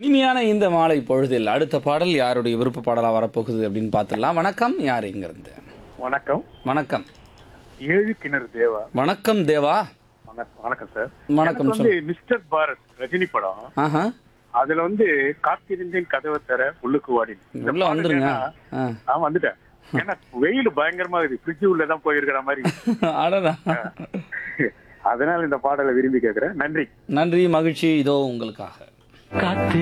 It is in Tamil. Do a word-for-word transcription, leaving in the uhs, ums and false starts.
இனிமையான இந்த மாலை பொழுதில் அடுத்த பாடல் யாருடைய விருப்ப பாடலா வரப்போகுது அப்படின்னு பார்த்துடலாம். வணக்கம், யார் இங்க இருந்து? வணக்கம். வணக்கம். ஏழு கிணறு தேவா. வணக்கம் தேவா. வணக்கம் வணக்கம் சார். வணக்கம். வந்து மிஸ்டர் பாரத் ரஜினி படம். ஆஹா. அதுல வந்து காத்திருந்தேன் கதவை தர உள்ளுக்கு வாடி உள்ள வந்துருங்க. ஆ வந்துட்டேன். ஏன்னா வெயில் பயங்கரமா இருக்குது, ஃப்ரிட்ஜ் உள்ளதான் போயிருக்கிற மாதிரி. அடடா. அதனால இந்த பாடலை விரும்பி கேட்கிறேன். நன்றி. நன்றி, மகிழ்ச்சி. இதோ உங்களுக்காக.